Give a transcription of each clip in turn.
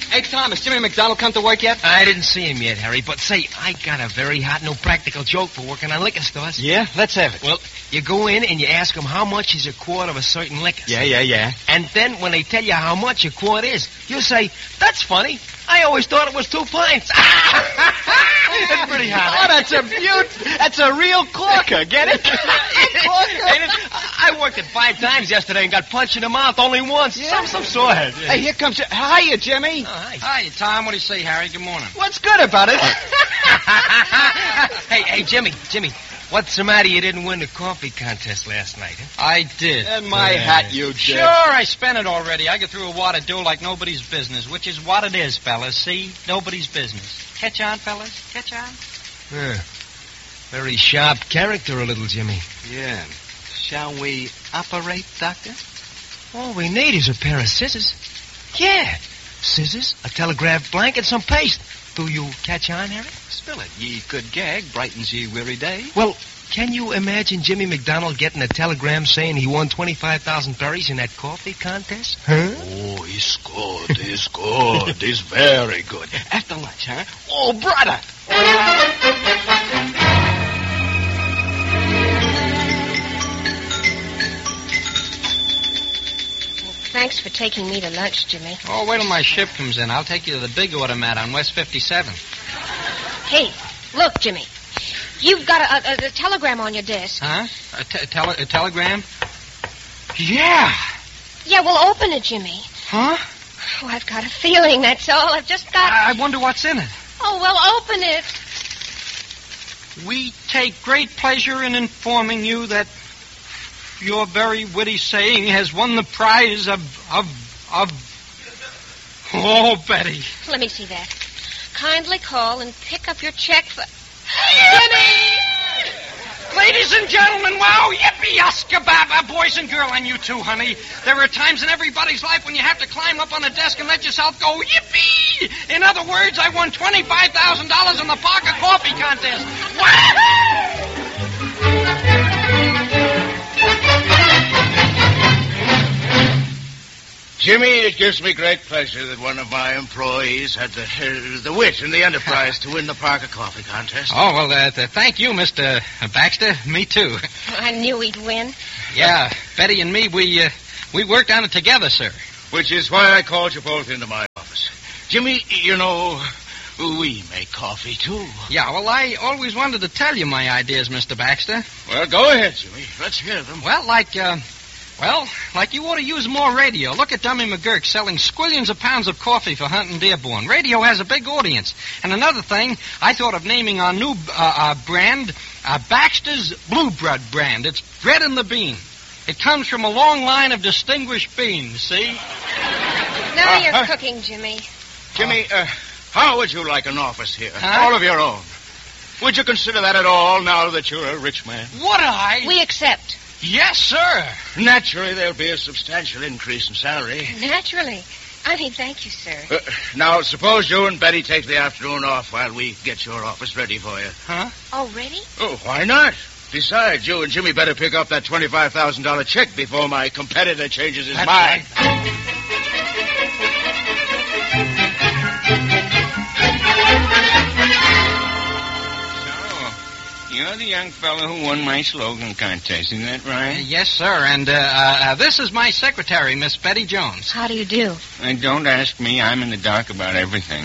Hey, Tom, has Jimmy McDonald come to work yet? I didn't see him yet, Harry, but say, I got a very hot, no practical joke for working on liquor stores. Yeah? Let's have it. Well, you go in and you ask them how much is a quart of a certain liquor. Yeah. And then when they tell you how much a quart is, you say, that's funny. I always thought it was 2 pints. That's pretty hot. Oh, that's a beaut. That's a real corker. Get it? Corker. I worked it 5 times yesterday and got punched in the mouth only once. Yeah. Some sorehead. Yeah. Hey, here comes... Hiya, Jimmy. Oh, hi. Hi, Tom. What do you say, Harry? Good morning. What's good about it? Hey, Jimmy. What's the matter? You didn't win the coffee contest last night, huh? I did. And my hat, you did. Sure, I spent it already. I get through a wad of dough like nobody's business, which is what it is, fellas. See? Nobody's business. Catch on, fellas? Catch on? Very sharp character, a little Jimmy. Yeah. Shall we operate, Doctor? All we need is a pair of scissors. Yeah. Scissors, a telegraph blanket, some paste. Do you catch on, Harry? Spill it. Ye good gag brightens ye weary day. Well, can you imagine Jimmy McDonald getting a telegram saying he won 25,000 berries in that coffee contest? Huh? Oh, he's good. He's good. He's very good. After lunch, huh? Oh, brother! Thanks for taking me to lunch, Jimmy. Oh, wait till my ship comes in. I'll take you to the big automat on West 57. Hey, look, Jimmy. You've got a telegram on your desk. Huh? A telegram? Yeah. Yeah, well, open it, Jimmy. Huh? Oh, I've got a feeling, that's all. I've just got... I wonder what's in it. Oh, well, open it. We take great pleasure in informing you that your very witty saying has won the prize of... Oh, Betty. Let me see that. Kindly call and pick up your check for... Jimmy! Ladies and gentlemen, wow, yippee-yuska-baba, boys and girls, and you too, honey. There are times in everybody's life when you have to climb up on a desk and let yourself go, yippee! In other words, I won $25,000 in the Parker Coffee Contest. Wahoo! Jimmy, it gives me great pleasure that one of my employees had the wit and the enterprise to win the Parker Coffee Contest. Oh, well, thank you, Mr. Baxter. Me too. I knew he'd win. Yeah, Betty and me, we worked on it together, sir. Which is why I called you both into my office. Jimmy, you know, we make coffee, too. Yeah, well, I always wanted to tell you my ideas, Mr. Baxter. Well, go ahead, Jimmy. Let's hear them. Well, like you ought to use more radio. Look at Dummy McGurk selling squillions of pounds of coffee for Hunt and Dearborn. Radio has a big audience. And another thing, I thought of naming our new brand Baxter's Blue Blood brand. It's bread in the bean. It comes from a long line of distinguished beans, see? Now you're cooking, Jimmy. Jimmy, how would you like an office here? Huh? All of your own. Would you consider that at all now that you're a rich man? Would I? We accept. Yes, sir. Naturally, there'll be a substantial increase in salary. Naturally. I mean, thank you, sir. Now, suppose you and Betty take the afternoon off while we get your office ready for you. Huh? Already? Oh, why not? Besides, you and Jimmy better pick up that $25,000 check before my competitor changes his mind. Right. You're the young fellow who won my slogan contest, isn't that right? Yes, sir. And this is my secretary, Miss Betty Jones. How do you do? And don't ask me. I'm in the dark about everything.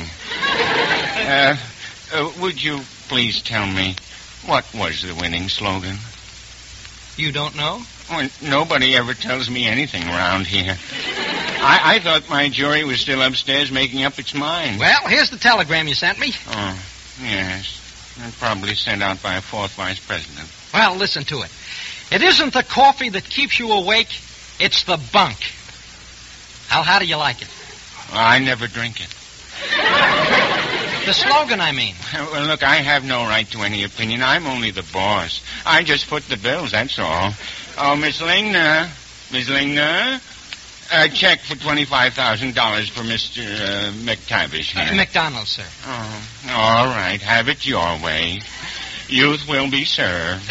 Would you please tell me, what was the winning slogan? You don't know? Well, nobody ever tells me anything around here. I thought my jury was still upstairs making up its mind. Well, here's the telegram you sent me. Oh, yes. Probably sent out by a fourth vice president. Well, listen to it. It isn't the coffee that keeps you awake, it's the bunk. How do you like it? I never drink it. The slogan, I mean. Well, look, I have no right to any opinion. I'm only the boss. I just foot the bills, that's all. Oh, Miss Lingner. Miss Lingner? A check for $25,000 for Mr. McTavish here. McDonald, sir. Oh, all right. Have it your way. Youth will be served.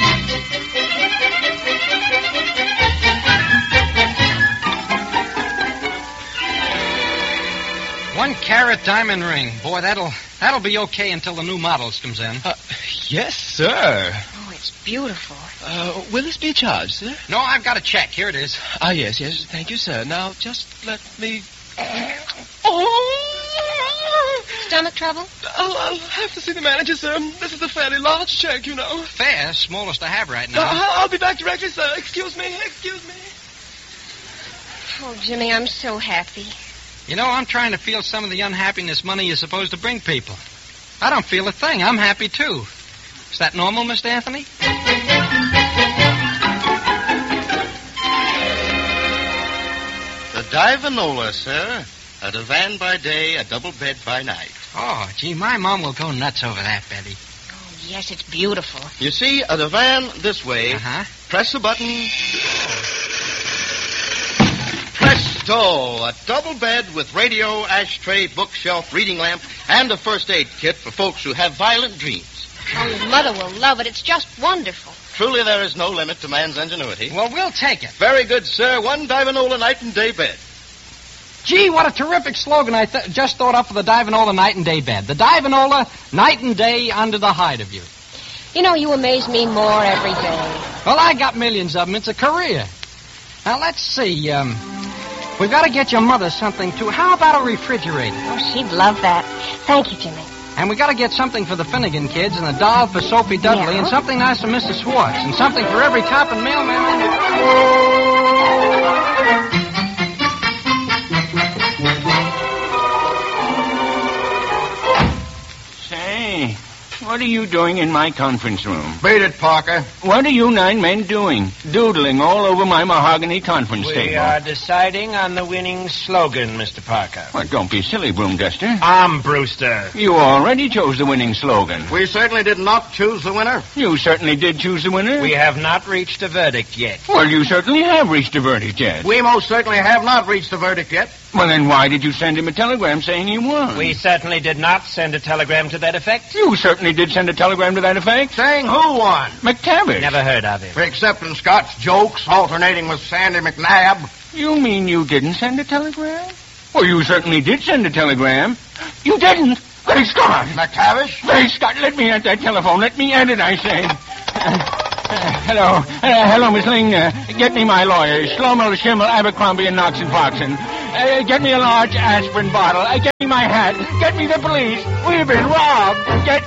1-carat diamond ring. Boy, that'll be okay until the new models comes in. Yes, sir. Oh, it's beautiful. Will this be charged, sir? No, I've got a check. Here it is. Yes. Thank you, sir. Now, just let me... Oh! Stomach trouble? I'll have to see the manager, sir. This is a fairly large check, you know. Fair, smallest I have right now. I'll be back directly, sir. Excuse me. Oh, Jimmy, I'm so happy. You know, I'm trying to feel some of the unhappiness money is supposed to bring people. I don't feel a thing. I'm happy, too. Is that normal, Mr. Anthony? The Divanola, sir. A divan by day, a double bed by night. Oh, gee, my mom will go nuts over that, Betty. Oh, yes, it's beautiful. You see, a divan this way. Uh-huh. Press the button. Presto! A double bed with radio, ashtray, bookshelf, reading lamp, and a first aid kit for folks who have violent dreams. Oh, your mother will love it. It's just wonderful. Truly, there is no limit to man's ingenuity. Well, we'll take it. Very good, sir. One Divanola night and day bed. Gee, what a terrific slogan I just thought up for the Divanola night and day bed. The Divanola night and day under the hide of you. You know, you amaze me more every day. Well, I got millions of them. It's a career. Now, let's see. We've got to get your mother something, too. How about a refrigerator? Oh, she'd love that. Thank you, Jimmy. And we got to get something for the Finnegan kids, and a doll for Sophie Dudley, Yeah. and something nice for Mr. Swartz, and something for every cop and mailman. Say, what are you doing in my conference room? Beat it, Parker. What are you 9 men doing? Doodling all over my mahogany conference We table. are deciding on the winning slogan, Mr. Parker. Well, don't be silly, Broom Duster. I'm Brewster. You already chose the winning slogan. We certainly did not choose the winner. You certainly did choose the winner. We have not reached a verdict yet. Well, you certainly have reached a verdict yet. We most certainly have not reached the verdict yet. Well, then why did you send him a telegram saying he won? We certainly did not send a telegram to that effect. You certainly did send a telegram to that effect. Saying who won? McTavish. Never heard of him. Accepting Scott's jokes, alternating with Sandy McNabb. You mean you didn't send a telegram? Well, you certainly did send a telegram. You didn't. Great Scott. McTavish? Great Scott, let me at that telephone. Let me at it, I say. Hello, Miss Ling. Get me my lawyers, Schlommel, Schimmel, Abercrombie, and Knox and Foxen. Get me a large aspirin bottle. Get me my hat. Get me the police. We've been robbed. Get